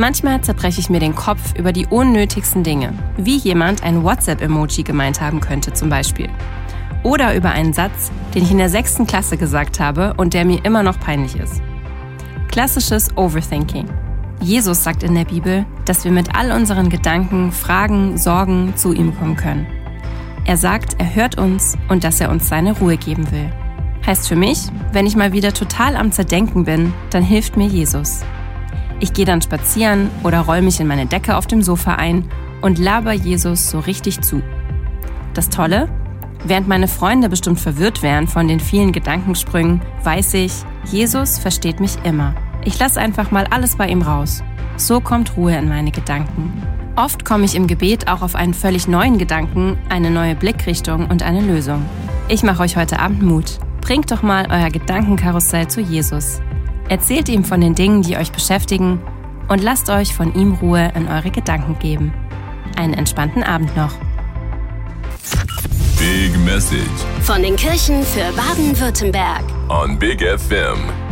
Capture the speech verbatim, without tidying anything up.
Manchmal zerbreche ich mir den Kopf über die unnötigsten Dinge, wie jemand ein WhatsApp-Emoji gemeint haben könnte zum Beispiel. Oder über einen Satz, den ich in der sechsten Klasse gesagt habe und der mir immer noch peinlich ist. Klassisches Overthinking. Jesus sagt in der Bibel, dass wir mit all unseren Gedanken, Fragen, Sorgen zu ihm kommen können. Er sagt, er hört uns und dass er uns seine Ruhe geben will. Heißt für mich, wenn ich mal wieder total am Zerdenken bin, dann hilft mir Jesus. Ich gehe dann spazieren oder roll mich in meine Decke auf dem Sofa ein und laber Jesus so richtig zu. Das Tolle? Während meine Freunde bestimmt verwirrt wären von den vielen Gedankensprüngen, weiß ich, Jesus versteht mich immer. Ich lasse einfach mal alles bei ihm raus. So kommt Ruhe in meine Gedanken. Oft komme ich im Gebet auch auf einen völlig neuen Gedanken, eine neue Blickrichtung und eine Lösung. Ich mache euch heute Abend Mut. Bringt doch mal euer Gedankenkarussell zu Jesus. Erzählt ihm von den Dingen, die euch beschäftigen und lasst euch von ihm Ruhe in eure Gedanken geben. Einen entspannten Abend noch. Big Message von den Kirchen für Baden-Württemberg on Big F M.